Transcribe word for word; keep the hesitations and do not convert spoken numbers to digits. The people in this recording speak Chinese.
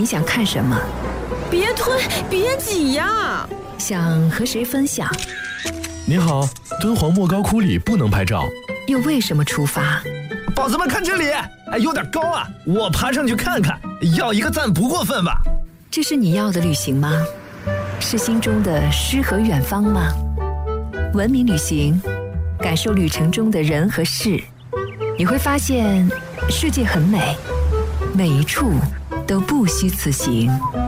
你想看什么？ 别吞，别挤呀！ 想和谁分享？ 你好，敦煌莫高窟里不能拍照。 又为什么出发？ 宝子们看这里，哎，有点高啊，我爬上去看看，要一个赞不过分吧？ 这是你要的旅行吗？是心中的诗和远方吗？文明旅行，感受旅程中的人和事，你会发现世界很美，每一处都不虚此行。